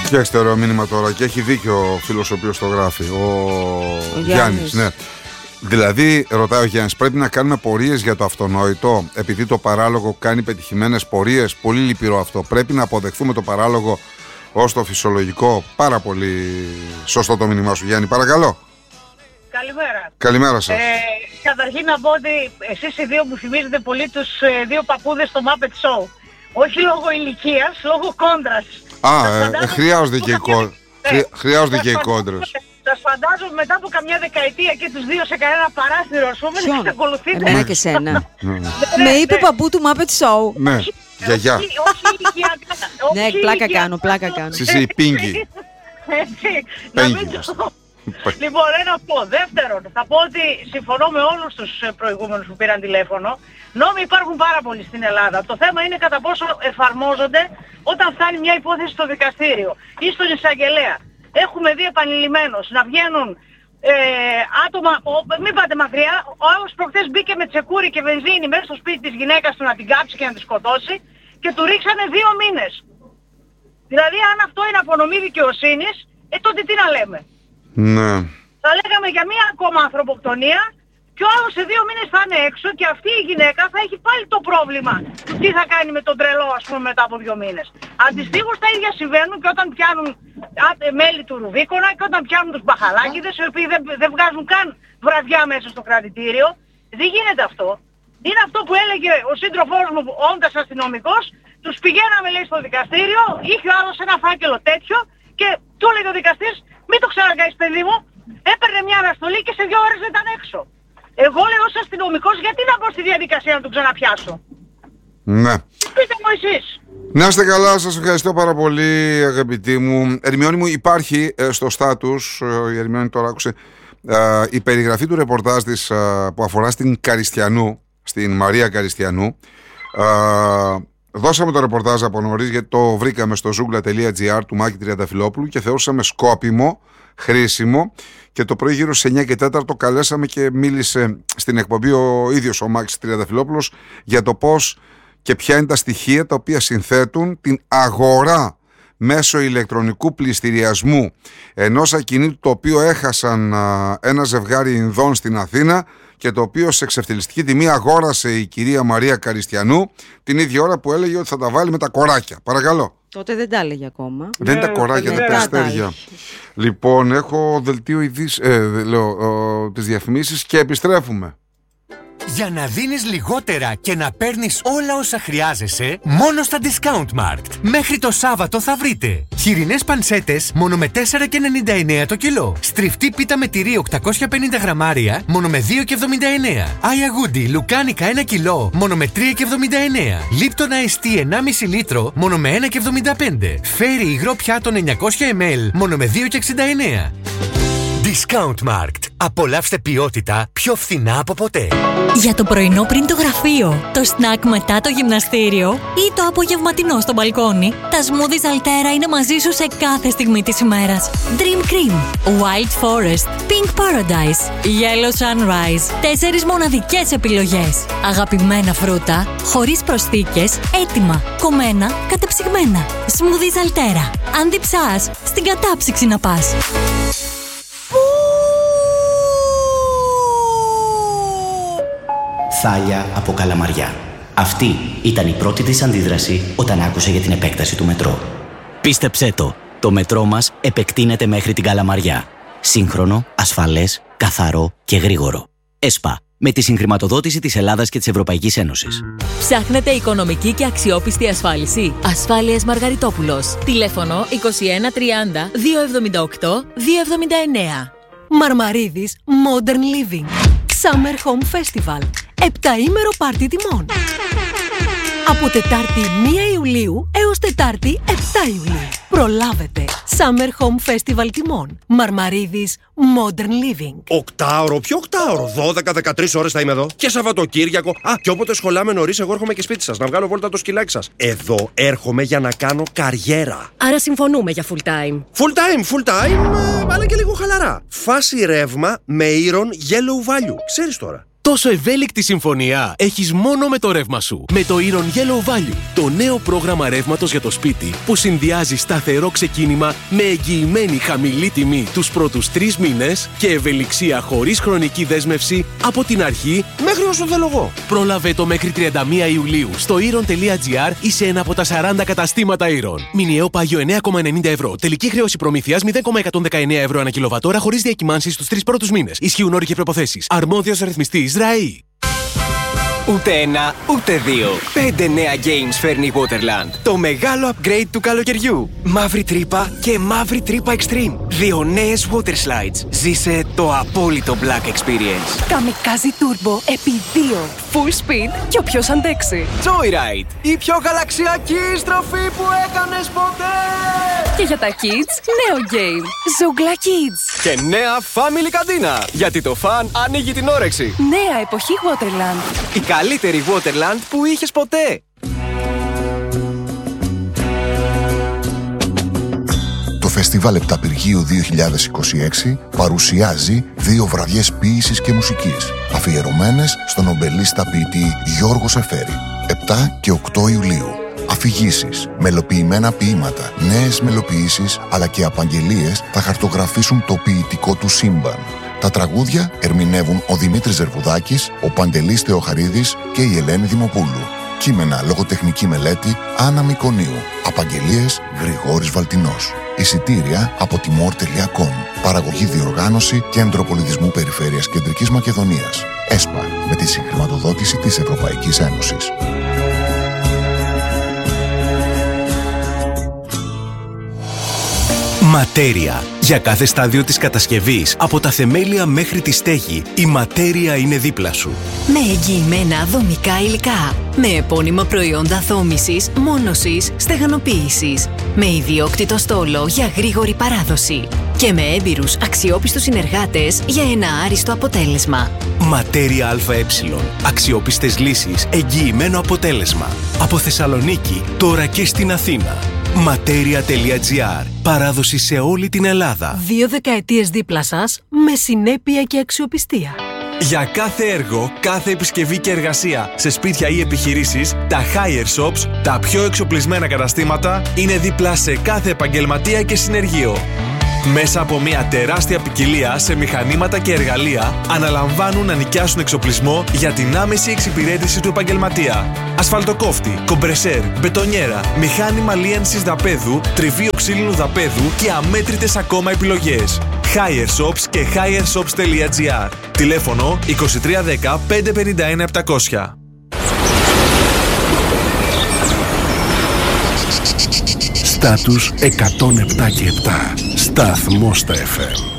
Φτιάξτε ωραίο μήνυμα τώρα και έχει δίκιο ο φίλος ο οποίος το γράφει. Ο Γιάννης, ναι. Δηλαδή, ρωτάει ο Γιάννης, πρέπει να κάνουμε πορείες για το αυτονόητο, επειδή το παράλογο κάνει πετυχημένες πορείες. Πολύ λυπηρό αυτό. Πρέπει να αποδεχθούμε το παράλογο ως το φυσιολογικό. Πάρα πολύ σωστό το μήνυμά σου, Γιάννη. Παρακαλώ. Καλημέρα. Καλημέρα σας. Καταρχήν να πω ότι εσείς οι δύο μου θυμίζετε πολύ τους δύο παππούδες στο Muppet Show. Όχι λόγω ηλικίας, λόγω κόντρας. Χρειάζονται και οι κόντρες. Σας φαντάζομαι μετά από καμιά δεκαετία και τους δύο σε κανένα παράθυρο, ας πούμε, να εξακολουθείτε. Εμένα και σένα. Με είπε παππού του Muppet Show. Ναι, γιαγιά. Όχι ηλικιακά. Ναι, πλάκα κάνω. Εσύ η Πίνκι. Λοιπόν, ένα πω. Δεύτερον, θα πω ότι συμφωνώ με όλους τους προηγούμενους που πήραν τηλέφωνο. Νόμοι υπάρχουν πάρα πολλοί στην Ελλάδα. Το θέμα είναι κατά πόσο εφαρμόζονται όταν φτάνει μια υπόθεση στο δικαστήριο ή στον εισαγγελέα. Έχουμε δει επανειλημμένως να βγαίνουν άτομα, μην πάτε μακριά, ο άλλος προχθές μπήκε με τσεκούρι και βενζίνη μέσα στο σπίτι της γυναίκας του να την κάψει και να τη σκοτώσει και του ρίξανε 2 μήνες. Δηλαδή αν αυτό είναι απονομή δικαιοσύνης, τότε τι να λέμε. Ναι. Θα λέγαμε για μία ακόμα ανθρωποκτονία και ο άλλος σε 2 μήνες θα είναι έξω και αυτή η γυναίκα θα έχει πάλι το πρόβλημα του τι θα κάνει με τον τρελό, ας πούμε, μετά από 2 μήνες. Αντιστοίχως τα ίδια συμβαίνουν και όταν πιάνουν μέλη του Ρουβίκονα και όταν πιάνουν τους μπαχαλάκηδες, οι οποίοι δεν βγάζουν καν βραδιά μέσα στο κρατητήριο. Δεν γίνεται αυτό. Είναι αυτό που έλεγε ο σύντροφός μου, όντας αστυνομικός, τους πηγαίναμε, λέει, στο δικαστήριο, είχε ο άλλος ένα φάκελο τέτοιο και του έλεγε ο δικαστής, μην το ξανακάνεις, παιδί μου, έπαιρνε μια αναστολή και σε 2 ώρες δεν ήταν έξω. Εγώ λέω ως αστυνομικός, γιατί να μπω στη διαδικασία να τον ξαναπιάσω. Ναι. Πείτε μου εσείς. Να είστε καλά, σας ευχαριστώ πάρα πολύ, αγαπητοί μου. Ερμιόνη μου, υπάρχει στο στάτους, η Ερμιόνη τώρα άκουσε, η περιγραφή του ρεπορτάζ της που αφορά στην Καριστιανού, στην Μαρία Καριστιανού. Δώσαμε το ρεπορτάζ από νωρίς γιατί το βρήκαμε στο zoogla.gr του Μάκη Τριανταφυλόπουλου και θεωρούσαμε σκόπιμο, χρήσιμο, και το πρωί γύρω στις 9 και 4 καλέσαμε και μίλησε στην εκπομπή ο ίδιος ο Μάκης Τριανταφυλόπουλος για το πώς και ποια είναι τα στοιχεία τα οποία συνθέτουν την αγορά μέσω ηλεκτρονικού πληστηριασμού ενός ακινήτου το οποίο έχασαν ένα ζευγάρι Ινδών στην Αθήνα και το οποίο σε εξευτελιστική τιμή αγόρασε η κυρία Μαρία Καριστιανού την ίδια ώρα που έλεγε ότι θα τα βάλει με τα κοράκια. Παρακαλώ. Τότε δεν τα έλεγε ακόμα. Δεν είναι τα κοράκια, τα περιστέρια. Λοιπόν, έχω δελτίο τις διαφημίσεις και επιστρέφουμε. Για να δίνεις λιγότερα και να παίρνεις όλα όσα χρειάζεσαι, μόνο στα Discount Markt. Μέχρι το Σάββατο θα βρείτε χοιρινές πανσέτες μόνο με 4,99 το κιλό. Στριφτή πίτα με τυρί 850 γραμμάρια μόνο με 2,79. Άια Γούντι λουκάνικα 1 κιλό μόνο με 3,79. Λίπτον Αϊστή 1,5 λίτρο μόνο με 1,75. Φέρι υγρό πιάτο 900 ml μόνο με 2,69. Discount Markt. Απολαύστε ποιότητα πιο φθηνά από ποτέ. Για το πρωινό πριν το γραφείο, το σνακ μετά το γυμναστήριο ή το απογευματινό στο μπαλκόνι, τα smoothies Altera είναι μαζί σου σε κάθε στιγμή της ημέρας. Dream Cream, Wild Forest, Pink Paradise, Yellow Sunrise. 4 μοναδικές επιλογές. Αγαπημένα φρούτα, χωρίς προσθήκες, έτοιμα, κομμένα, κατεψυγμένα. Smoothies Altera. Αν διψάς, στην κατάψυξη να πας. Θάλια από Καλαμαριά. Αυτή ήταν η πρώτη της αντίδραση όταν άκουσε για την επέκταση του μετρό. Πίστεψέ το μετρό μας επεκτείνεται μέχρι την Καλαμαριά. Σύγχρονο, ασφαλές, καθαρό και γρήγορο. ΕΣΠΑ, με τη συγχρηματοδότηση της Ελλάδας και της Ευρωπαϊκής Ένωσης. Ψάχνετε οικονομική και αξιόπιστη ασφάλιση? Ασφάλειες Μαργαριτόπουλος. Τηλέφωνο 21 30 278 279. Μαρμαρίδης Modern Living. Summer Home Festival. 7ήμερο πάρτι τιμών. Από Τετάρτη 1 Ιουλίου έως Τετάρτη 7 Ιουλίου. Προλάβετε. Summer Home Festival τιμών. Μαρμαρίδης Modern Living. 8ωρο, ποιο 8ωρο? 12-13 ώρες θα είμαι εδώ. Και Σαββατοκύριακο. Και όποτε σχολάμε νωρίς, εγώ έρχομαι και σπίτι σας. Να βγάλω βόλτα το σκυλάκι σας. Εδώ έρχομαι για να κάνω καριέρα. Άρα συμφωνούμε για full time. Full time, αλλά και λίγο χαλαρά. Φάση ρεύμα με ήρων Yellow Value. Ξέρεις τώρα. Τόσο ευέλικτη συμφωνία έχεις μόνο με το ρεύμα σου. Με το Iron Yellow Value, το νέο πρόγραμμα ρεύματος για το σπίτι που συνδυάζει σταθερό ξεκίνημα με εγγυημένη χαμηλή τιμή τους πρώτους 3 μήνες και ευελιξία χωρίς χρονική δέσμευση από την αρχή μέχρι όσο θέλω εγώ. Πρόλαβε το μέχρι 31 Ιουλίου στο iron.gr ή σε ένα από τα 40 καταστήματα Iron. Μηνιαίο πάγιο 9,90 ευρώ. Τελική χρέωση προμήθειας 0,119 ευρώ ανά κιλοβατόρα χωρίς διακυμάνσεις στους 3 πρώτους μήνες. Ισχύουν όροι και προϋποθέσεις. Αρμόδιος ρυθμιστής ΡΑΗ. Ούτε ένα, ούτε δύο. 5 νέα games φέρνει η Waterland. Το μεγάλο upgrade του καλοκαιριού. Μαύρη τρύπα και μαύρη τρύπα extreme. 2 νέες water slides. Ζήσε το απόλυτο Black Experience. Kamikaze Turbo επί 2. Full speed και όποιος αντέξει. Joyride. Η πιο γαλαξιακή στροφή που έκανες ποτέ. Και για τα kids, νέο game. Zoogla Kids. Και νέα family καντίνα. Γιατί το φαν ανοίγει την όρεξη. Νέα εποχή Waterland. Η καλύτερη Waterland που είχες ποτέ. Το Φεστιβάλ Επταπηργίου 2026 παρουσιάζει 2 βραδιές ποίησης και μουσικής, αφιερωμένες στον νομπελίστα ποιητή Γιώργο Σεφέρη. 7 και 8 Ιουλίου. Αφηγήσεις, μελοποιημένα ποίηματα, νέες μελοποιήσεις αλλά και απαγγελίες θα χαρτογραφήσουν το ποιητικό του σύμπαν. Τα τραγούδια ερμηνεύουν ο Δημήτρης Ζερβουδάκης, ο Παντελής Θεοχαρίδης και η Ελένη Δημοπούλου. Κείμενα, λογοτεχνική μελέτη, Άννα Μικονίου. Απαγγελίες, Γρηγόρης Βαλτινός. Εισιτήρια από timor.com. Παραγωγή, διοργάνωση, Κέντρο Πολιτισμού Περιφέρειας Κεντρικής Μακεδονίας. ΕΣΠΑ, με τη συγχρηματοδότηση της Ευρωπαϊκής Ένωσης. Ματέρια. Για κάθε στάδιο της κατασκευής, από τα θεμέλια μέχρι τη στέγη, η Ματέρια είναι δίπλα σου. Με εγγυημένα δομικά υλικά. Με επώνυμα προϊόντα θόμησης, μόνωσης, στεγανοποίησης. Με ιδιόκτητο στόλο για γρήγορη παράδοση. Και με έμπειρους αξιόπιστους συνεργάτες για ένα άριστο αποτέλεσμα. Ματέρια ΑΕ. Αξιόπιστες λύσεις, εγγυημένο αποτέλεσμα. Από Θεσσαλονίκη, τώρα και στην Αθήνα. Ματέρια.gr. Παράδοση σε όλη την Ελλάδα. 2 δεκαετίες δίπλα σας, με συνέπεια και αξιοπιστία. Για κάθε έργο, κάθε επισκευή και εργασία σε σπίτια ή επιχειρήσεις, τα Hire Shops, τα πιο εξοπλισμένα καταστήματα, είναι δίπλα σε κάθε επαγγελματία και συνεργείο. Μέσα από μια τεράστια ποικιλία σε μηχανήματα και εργαλεία, αναλαμβάνουν να νοικιάσουν εξοπλισμό για την άμεση εξυπηρέτηση του επαγγελματία. Ασφαλτοκόφτη, κομπρεσέρ, μπετονιέρα, μηχάνημα λίανσης δαπέδου, τριβείο ξύλινου δαπέδου και αμέτρητες ακόμα επιλογές. Hire Shops και hireshops.gr. Τηλέφωνο 2310 551 700. Στάτους 107 και 7. Σταθμός στα FM.